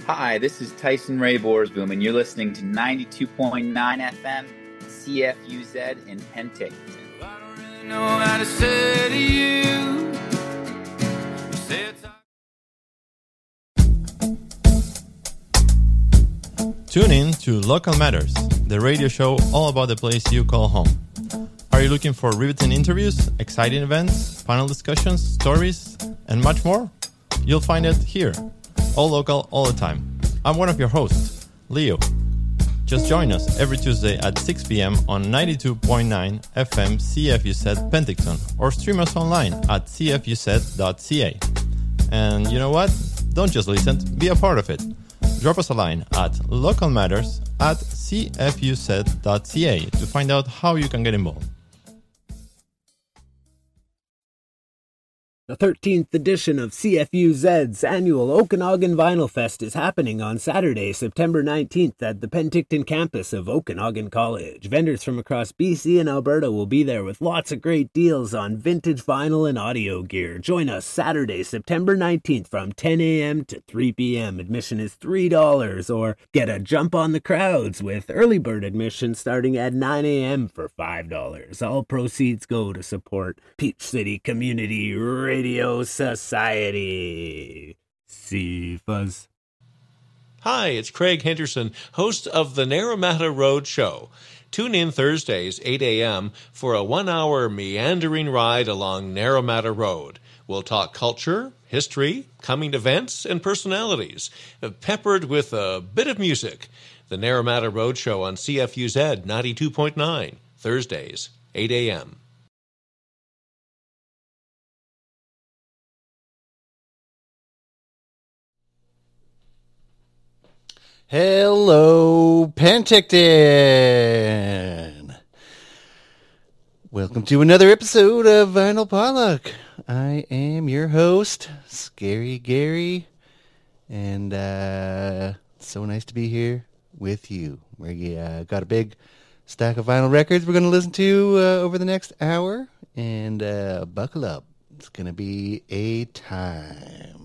Hi, this is Tyson Ray Borsboom, and you're listening to 92.9 FM CFUZ in Penticton. I don't really know how to say to you. Tune in to Local Matters, the radio show all about the place you call home. Are you looking for riveting interviews, exciting events, panel discussions, stories, and much more? You'll find it here, all local, all the time. I'm one of your hosts, Leo. Just join us every Tuesday at 6 p.m. on 92.9 FM CFUZ Penticton, or stream us online at cfuz.ca. And you know what? Don't just listen, be a part of it. Drop us a line at localmatters@cfuz.ca to find out how you can get involved. The 13th edition of CFUZ's annual Okanagan Vinyl Fest is happening on Saturday, September 19th at the Penticton campus of Okanagan College. Vendors from across BC and Alberta will be there with lots of great deals on vintage vinyl and audio gear. Join us Saturday, September 19th from 10 a.m. to 3 p.m. Admission is $3, or get a jump on the crowds with early bird admission starting at 9 a.m. for $5. All proceeds go to support Peach City Community Radio Society. CFUZ. Hi, it's Craig Henderson, host of the Naramata Road Show. Tune in Thursdays, 8 a.m., for a 1-hour meandering ride along Naramata Road. We'll talk culture, history, coming events, and personalities, peppered with a bit of music. The Naramata Road Show on CFUZ 92.9, Thursdays, 8 a.m. Hello, Penticton. Welcome to another episode of Vinyl Potluck. I am your host, Scary Gary, and so nice to be here with you. We got a big stack of vinyl records we're going to listen to over the next hour, and buckle up. It's going to be a time.